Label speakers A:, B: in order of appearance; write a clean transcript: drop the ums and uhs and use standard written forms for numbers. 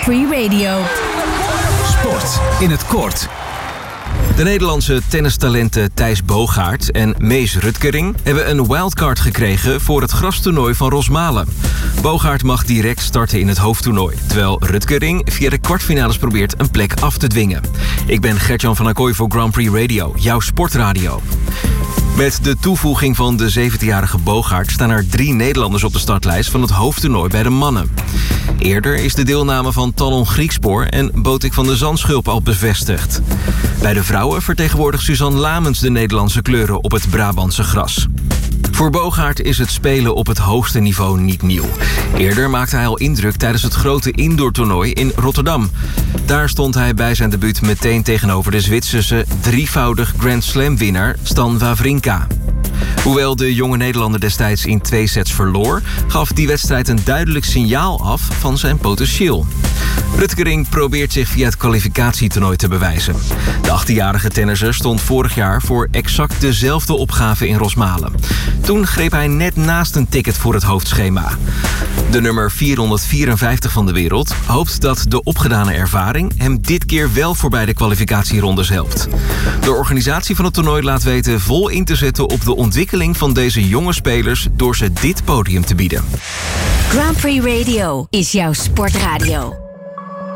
A: Free Radio.
B: Sport in het kort. De Nederlandse tennistalenten Thijs Boogaard en Mees Rutgering hebben een wildcard gekregen voor het grastoernooi van Rosmalen. Boogaard mag direct starten in het hoofdtoernooi, terwijl Rutgering via de kwartfinales probeert een plek af te dwingen. Ik ben Gertjan van Acquoy voor Grand Prix Radio, jouw sportradio. Met de toevoeging van de 17-jarige Boogaard staan er 3 Nederlanders op de startlijst van het hoofdtoernooi bij de mannen. Eerder is de deelname van Talon Griekspoor en Botik van de Zandschulp al bevestigd. Bij de vrouwen vertegenwoordigt Suzanne Lamens de Nederlandse kleuren op het Brabantse gras. Voor Boogaard is het spelen op het hoogste niveau niet nieuw. Eerder maakte hij al indruk tijdens het grote indoortoernooi in Rotterdam. Daar stond hij bij zijn debuut meteen tegenover de Zwitserse 3-voudig Grand Slam-winnaar Stan Wawrinka. Hoewel de jonge Nederlander destijds in 2 sets verloor, gaf die wedstrijd een duidelijk signaal af van zijn potentieel. Rutgering probeert zich via het kwalificatietoernooi te bewijzen. De 18-jarige tennisser stond vorig jaar voor exact dezelfde opgave in Rosmalen. Toen greep hij net naast een ticket voor het hoofdschema. De nummer 454 van de wereld hoopt dat de opgedane ervaring hem dit keer wel voorbij de kwalificatierondes helpt. De organisatie van het toernooi laat weten vol in te zetten op de ontwikkeling van deze jonge spelers door ze dit podium te bieden.
A: Grand Prix Radio is jouw sportradio.